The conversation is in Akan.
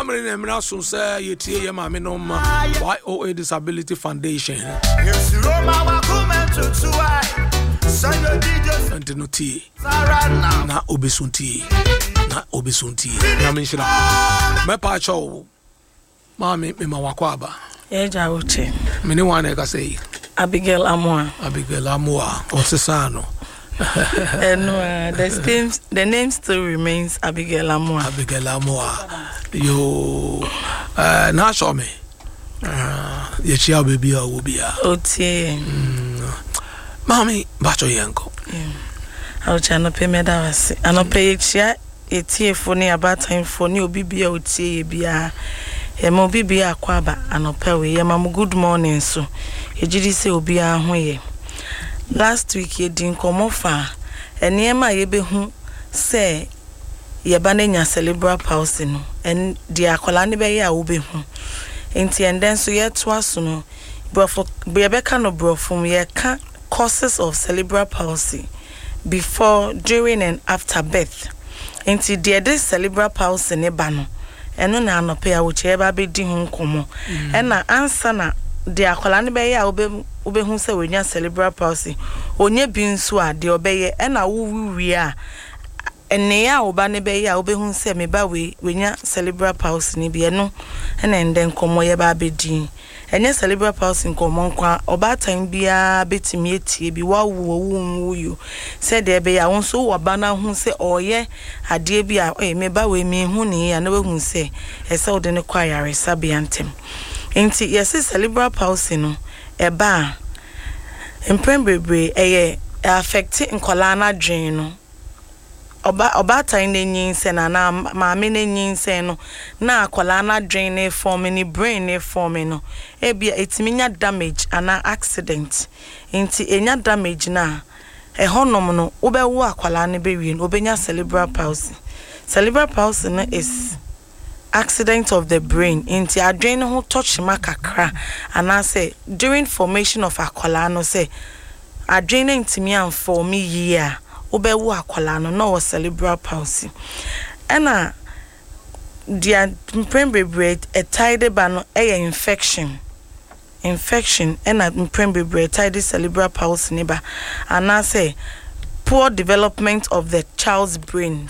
family name na so say yetie ye ma me no ma YOA Disability Foundation Antinoti na obesunti na me shira me pa cho ma me mawakwa aba eja uche me ni wan ka say Abigail Amoa Osesano. And the name still remains Abigail Amoa. Yo, na show me. Ye chia baby o bia. Otie. Mami, bacho yanko. I was trying to pay me that. I no pay chia. Etie phone about time phone. Obi bia otie bia. Emo bibia akwaba anopewe ye mamu good morning so ejidi se obi ahoye last week ye din komofa enema ye behu se ye ba na nya cerebral palsy no en dia akola ne be ye a wo behu enti enden so ye to aso no brofo be be ka no brofum ye ka causes of cerebral palsy before, during and after birth enti dia cerebral palsy ne ba no eno na anope a woche ba be di hu nkomo ena ansa na de akola ne be ya obe hu se wenya cerebral palsy onye bi nso a de obeye ena wuwi a ene ya oba ne be ya obe hu se me ba wenya cerebral palsy ni bi eno ena ende nkomo ye ba be di enye cerebral palsy nkomo nkwa oba tan bia betimi etie bi wawu yo se de be ya wonso woba na hu se oye ade bi a me ba we mi hu ni ya na we hu se ese ode ne kwa yare sabiantem enti yes cerebral palsy no eba emprembebre eye affect nkola na dwen no oba tan na nyinse na maame na nyinse no na akola na dwen na form ni brain na form no ebia etiminya damage ana accident enti enya damage na ehonom no obewo akola na bewie no obenya cerebral palsy no is accident of the brain enti adwen ho touch makakra ana say during formation of akola no say adwen na ntimi anform year obewu akola no was cerebral palsy ena dia mprembebre a tide ba no infection ena mprembebre tide cerebral palsy ne ba ana say poor development of the child's brain